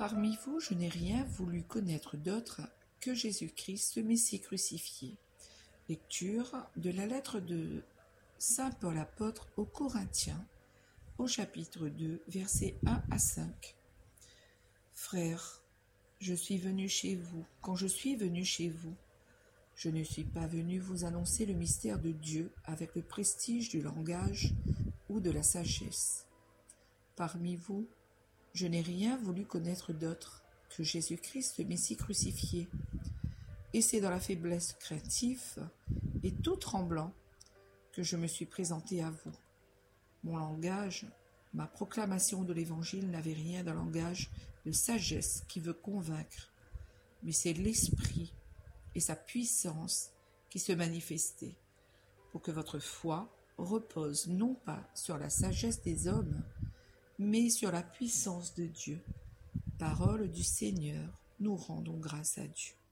Parmi vous, je n'ai rien voulu connaître d'autre que Jésus-Christ, le Messie crucifié. Lecture de la lettre de Saint Paul apôtre aux Corinthiens, au chapitre 2, versets 1 à 5. Frères, je suis venu chez vous. Quand je suis venu chez vous, je ne suis pas venu vous annoncer le mystère de Dieu avec le prestige du langage ou de la sagesse. Parmi vous, je n'ai rien voulu connaître d'autre que Jésus-Christ, le Messie crucifié. Et c'est dans la faiblesse craintive et tout tremblant que je me suis présenté à vous. Mon langage, ma proclamation de l'Évangile n'avait rien d'un langage de sagesse qui veut convaincre, mais c'est l'Esprit et sa puissance qui se manifestaient, pour que votre foi repose non pas sur la sagesse des hommes, mais sur la puissance de Dieu. Parole du Seigneur, nous rendons grâce à Dieu.